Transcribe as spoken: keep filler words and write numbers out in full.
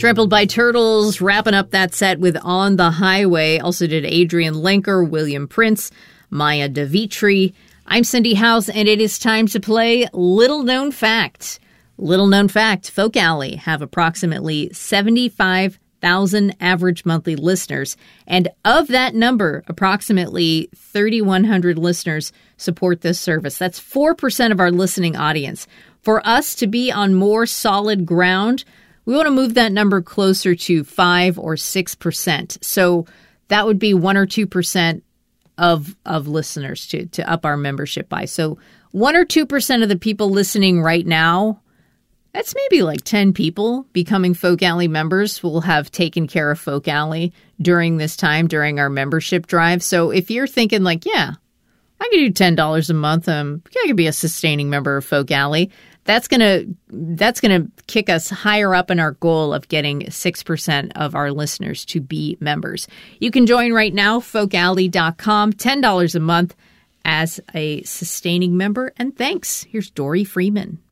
Trampled by Turtles, wrapping up that set with On the Highway. Also did Adrian Lenker, William Prince, Maya DeVitri. I'm Cindy House, and it is time to play Little Known Fact. Little known fact, Folk Alley have approximately seventy-five thousand average monthly listeners. And of that number, approximately thirty-one hundred listeners support this service. That's four percent of our listening audience. For us to be on more solid ground, we want to move that number closer to five or six percent. So that would be one or two percent of of listeners to, to up our membership by. So one or two percent of the people listening right now, that's maybe like ten people becoming Folk Alley members will have taken care of Folk Alley during this time, during our membership drive. So if you're thinking like, yeah, I could do ten dollars a month, um, I could be a sustaining member of Folk Alley, that's going to that's gonna kick us higher up in our goal of getting six percent of our listeners to be members. You can join right now, folk alley dot com, ten dollars a month as a sustaining member. And thanks. Here's Dory Freeman.